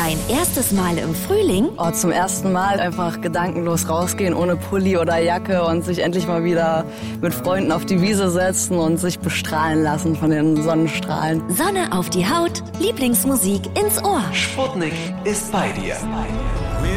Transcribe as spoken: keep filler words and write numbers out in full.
Ein erstes Mal im Frühling? Oh, zum ersten Mal einfach gedankenlos rausgehen, ohne Pulli oder Jacke und sich endlich mal wieder mit Freunden auf die Wiese setzen und sich bestrahlen lassen von den Sonnenstrahlen. Sonne auf die Haut, Lieblingsmusik ins Ohr. Sputnik ist bei dir.